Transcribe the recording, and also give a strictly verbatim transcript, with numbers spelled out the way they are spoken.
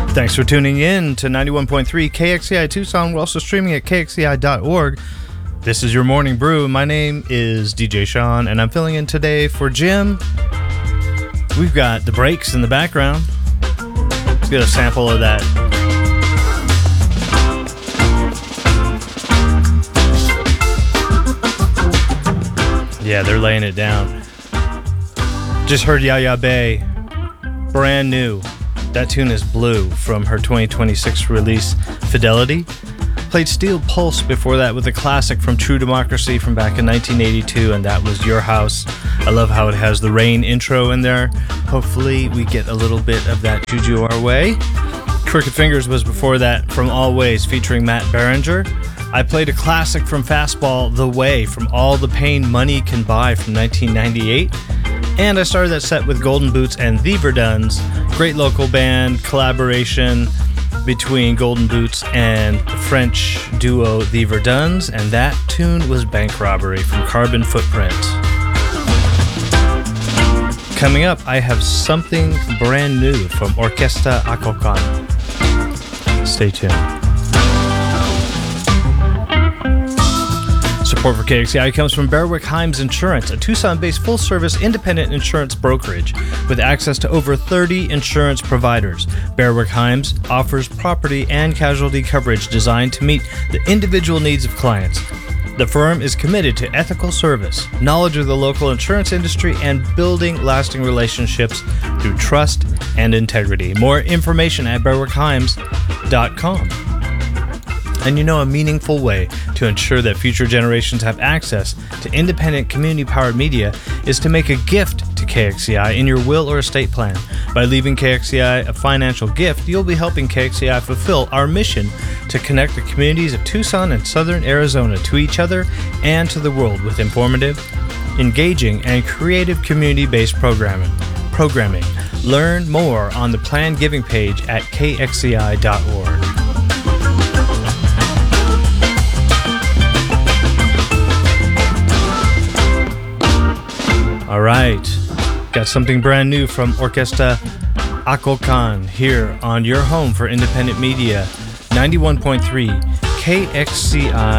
Thanks for tuning in to ninety-one point three K X C I Tucson. We're also streaming at K X C I dot org. This is your Morning Brew. My name is D J Sean, and I'm filling in today for Jim. We've got the breaks in the background. Let's get a sample of that. Yeah, they're laying it down. Just heard Yaya Bay, brand new. That tune is Blue from her twenty twenty-six release, Fidelity. Played Steel Pulse before that with a classic from True Democracy from back in nineteen eighty-two, and that was Your House. I love how it has the rain intro in there. Hopefully we get a little bit of that juju our way. Crooked Fingers was before that from Always featuring Matt Berenger. I played a classic from Fastball, The Way from All the Pain Money Can Buy from nineteen ninety-eight. And I started that set with Golden Boots and The Verduns, great local band collaboration between Golden Boots and French duo The Verduns, and that tune was Bank Robbery from Carbon Footprint. Coming up, I have something brand new from Orquesta Acocan. Stay tuned. Support for K X C I comes from Bearwick Heims Insurance, a Tucson-based full-service independent insurance brokerage with access to over thirty insurance providers. Bearwick Heims offers property and casualty coverage designed to meet the individual needs of clients. The firm is committed to ethical service, knowledge of the local insurance industry, and building lasting relationships through trust and integrity. More information at bearwick heims dot com. And you know, a meaningful way to ensure that future generations have access to independent community-powered media is to make a gift to K X C I in your will or estate plan. By leaving K X C I a financial gift, you'll be helping K X C I fulfill our mission to connect the communities of Tucson and southern Arizona to each other and to the world with informative, engaging, and creative community-based programming. Programming. Learn more on the planned giving page at K X C I dot org. All right, got something brand new from Orquesta Acocan here on your home for independent media, ninety-one point three K X C I.